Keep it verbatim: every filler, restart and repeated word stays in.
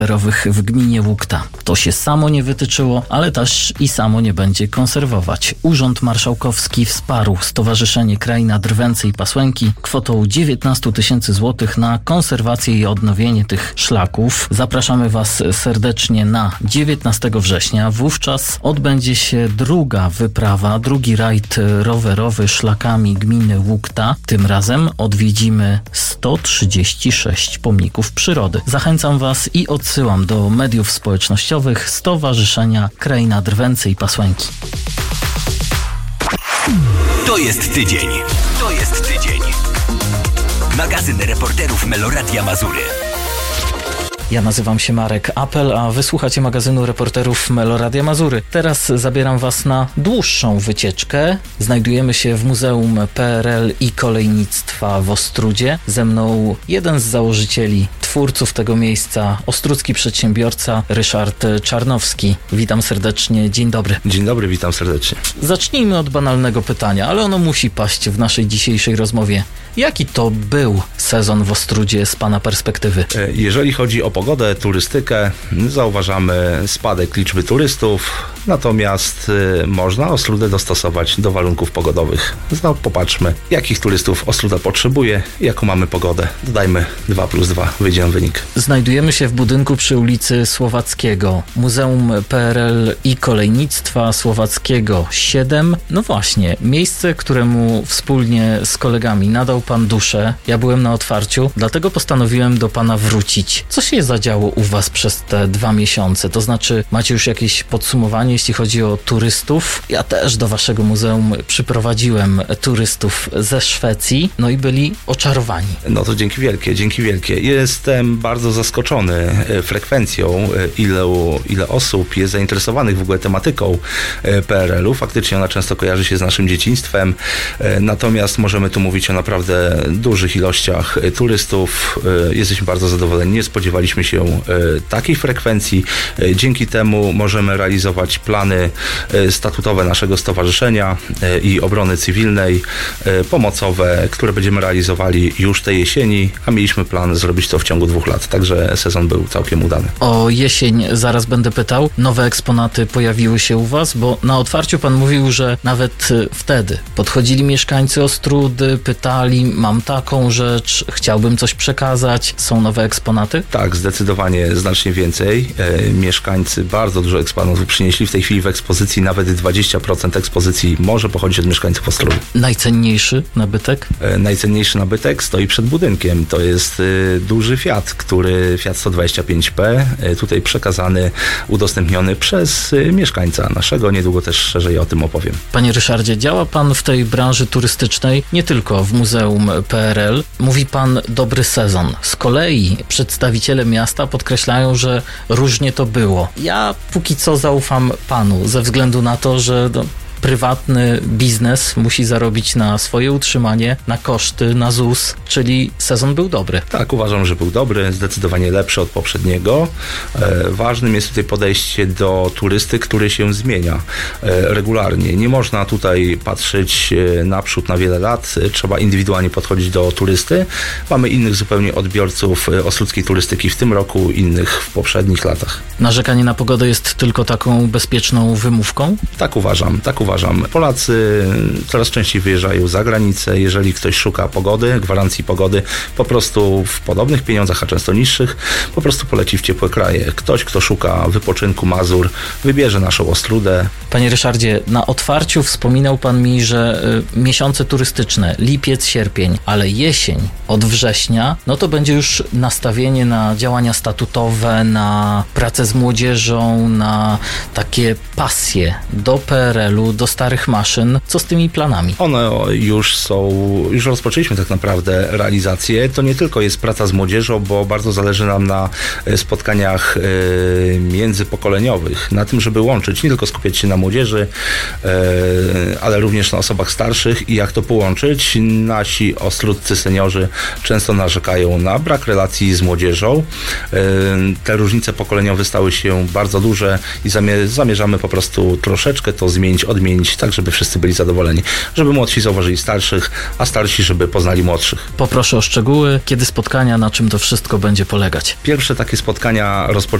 rowerowych w gminie Łukta. To się samo nie wytyczyło, ale też i samo nie będzie konserwować. Urząd Marszałkowski wsparł Stowarzyszenie Kraina Drwęcy i Pasłęki kwotą dziewiętnaście tysięcy złotych na konserwację i odnowienie tych szlaków. Zapraszamy Was serdecznie na dziewiętnastego września. Wówczas odbędzie się druga wyprawa, drugi rajd rowerowy szlakami gminy Łukta. Tym razem odwiedzimy sto trzydzieści sześć pomników przyrody. Zachęcam Was i odsyłam do mediów społecznościowych Stowarzyszenia Kraina Drwęcy i Pasłęki. To jest tydzień. To jest tydzień. Magazyn reporterów Meloradia Mazury. Ja nazywam się Marek Apel, a wysłuchacie magazynu reporterów Meloradia Mazury. Teraz zabieram Was na dłuższą wycieczkę. Znajdujemy się w Muzeum P R L i Kolejnictwa w Ostródzie. Ze mną jeden z założycieli, twórców tego miejsca, ostródzki przedsiębiorca Ryszard Czarnowski. Witam serdecznie, dzień dobry. Dzień dobry, witam serdecznie. Zacznijmy od banalnego pytania, ale ono musi paść w naszej dzisiejszej rozmowie. Jaki to był sezon w Ostródzie z Pana perspektywy? Jeżeli chodzi o pogodę, turystykę, zauważamy spadek liczby turystów, natomiast y, można Ostródę dostosować do warunków pogodowych. No, popatrzmy, jakich turystów Ostróda potrzebuje, jaką mamy pogodę. Dodajmy dwa plus dwa, wyjdzie nam wynik. Znajdujemy się w budynku przy ulicy Słowackiego. Muzeum P R L i Kolejnictwa Słowackiego siedem. No właśnie, miejsce, któremu wspólnie z kolegami nadał Pan duszę. Ja byłem na otwarciu, dlatego postanowiłem do Pana wrócić. Co się zadziało u Was przez te dwa miesiące? To znaczy, macie już jakieś podsumowanie, jeśli chodzi o turystów? Ja też do Waszego muzeum przyprowadziłem turystów ze Szwecji, no i byli oczarowani. No to dzięki wielkie, dzięki wielkie. Jestem bardzo zaskoczony frekwencją, ile, ile osób jest zainteresowanych w ogóle tematyką P R L u. Faktycznie ona często kojarzy się z naszym dzieciństwem, natomiast możemy tu mówić o naprawdę dużych ilościach turystów. Jesteśmy bardzo zadowoleni. Nie spodziewaliśmy się takiej frekwencji. Dzięki temu możemy realizować plany statutowe naszego stowarzyszenia i obrony cywilnej, pomocowe, które będziemy realizowali już tej jesieni, a mieliśmy plan zrobić to w ciągu dwóch lat. Także sezon był całkiem udany. O jesień zaraz będę pytał. Nowe eksponaty pojawiły się u Was, bo na otwarciu Pan mówił, że nawet wtedy podchodzili mieszkańcy Ostródy, pytali, mam taką rzecz, chciałbym coś przekazać. Są nowe eksponaty? Tak, zdecydowanie znacznie więcej. E, mieszkańcy bardzo dużo eksponatów przynieśli. W tej chwili w ekspozycji nawet dwadzieścia procent ekspozycji może pochodzić od mieszkańców Ostródy. Najcenniejszy nabytek? E, najcenniejszy nabytek stoi przed budynkiem. To jest e, duży Fiat, który Fiat sto dwadzieścia pięć P, e, tutaj przekazany, udostępniony przez e, mieszkańca naszego. Niedługo też szerzej o tym opowiem. Panie Ryszardzie, działa Pan w tej branży turystycznej, nie tylko w Muzeum P R L. Mówi Pan dobry sezon. Z kolei przedstawiciele miasta podkreślają, że różnie to było. Ja póki co zaufam Panu, ze względu na to, że no, prywatny biznes musi zarobić na swoje utrzymanie, na koszty, na Z U S, czyli sezon był dobry. Tak, uważam, że był dobry, zdecydowanie lepszy od poprzedniego. E, ważnym jest tutaj podejście do turysty, który się zmienia e, regularnie. Nie można tutaj patrzeć e, naprzód na wiele lat, e, trzeba indywidualnie podchodzić do turysty. Mamy innych zupełnie odbiorców e, ostródzkiej turystyki w tym roku, innych w poprzednich latach. Narzekanie na pogodę jest tylko taką bezpieczną wymówką? Tak uważam, tak uważam. Polacy coraz częściej wyjeżdżają za granicę. Jeżeli ktoś szuka pogody, gwarancji pogody, po prostu w podobnych pieniądzach, a często niższych, po prostu poleci w ciepłe kraje. Ktoś, kto szuka wypoczynku Mazur, wybierze naszą Ostródę. Panie Ryszardzie, na otwarciu wspominał Pan mi, że y, miesiące turystyczne, lipiec, sierpień, ale jesień od września, no to będzie już nastawienie na działania statutowe, na pracę z młodzieżą, na takie pasje do P R L u, do starych maszyn. Co z tymi planami? One już są, już rozpoczęliśmy tak naprawdę realizację. To nie tylko jest praca z młodzieżą, bo bardzo zależy nam na spotkaniach e, międzypokoleniowych, na tym, żeby łączyć, nie tylko skupiać się na młodzieży, e, ale również na osobach starszych i jak to połączyć. Nasi ostródcy seniorzy często narzekają na brak relacji z młodzieżą. E, te różnice pokoleniowe stały się bardzo duże i zamierzamy po prostu troszeczkę to zmienić, odmienić pamięć, tak żeby wszyscy byli zadowoleni. Żeby młodsi zauważyli starszych, a starsi, żeby poznali młodszych. Poproszę o szczegóły, kiedy spotkania, na czym to wszystko będzie polegać. Pierwsze takie spotkania rozpoczęły